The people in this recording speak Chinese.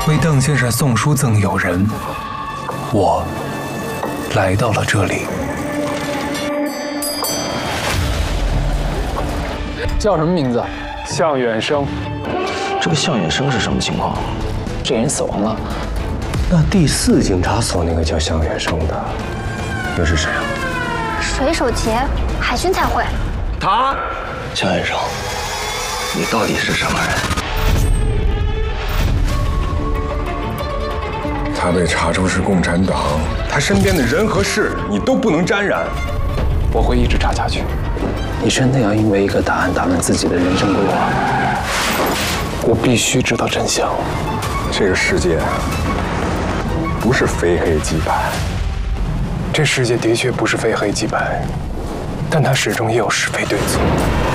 为邓先生送书赠友人，我来到了这里。 叫什么名字？ 向远生。 这个向远生是什么情况？这人死亡了。 那第4警察所那个叫向远生的，又是谁啊？ 水手节，海军彩绘。 他， 向远生，你到底是什么人？ 他被查出是共产党，他身边的人和事你都不能沾染。 我会一直查下去。 你真的要因为一个答案打乱自己的人生规划？ 我必须知道真相。 这个世界不是非黑即白， 这世界的确不是非黑即白，但它始终也有是非对错。